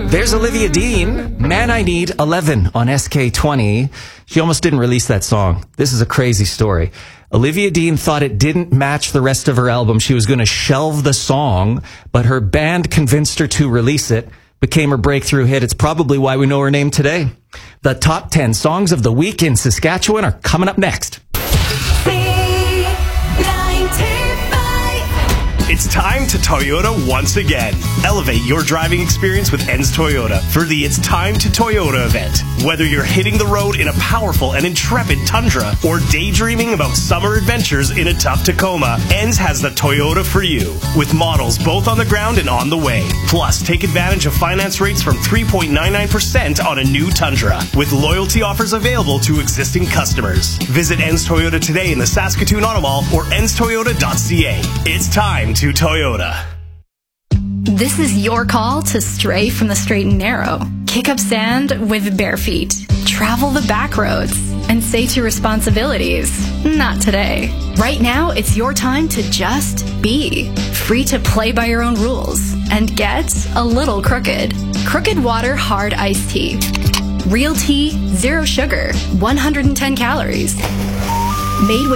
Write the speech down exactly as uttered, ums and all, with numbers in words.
There's Olivia Dean, Man I Need eleven on S K twenty. She almost didn't release that song. This is a crazy story. Olivia Dean thought it didn't match the rest of her album. She was going to shelve the song, but her band convinced her to release it. Became her breakthrough hit. It's probably why we know her name today. The top ten songs of the week in Saskatchewan are coming up next. It's time to Toyota once again. Elevate your driving experience with Enns Toyota for the It's Time to Toyota event. Whether you're hitting the road in a powerful and intrepid Tundra or daydreaming about summer adventures in a tough Tacoma, Enns has the Toyota for you. With models both on the ground and on the way. Plus, take advantage of finance rates from three point nine nine percent on a new Tundra, with loyalty offers available to existing customers. Visit Enns Toyota today in the Saskatoon Auto Mall or enns toyota dot c a. It's time to Toyota. This is your call to stray from the straight and narrow. Kick up sand with bare feet. Travel the back roads and say to responsibilities, not today. Right now, it's your time to just be. Free to play by your own rules and get a little crooked. Crooked Water Hard Iced Tea. Real tea, zero sugar, one hundred ten calories. Made with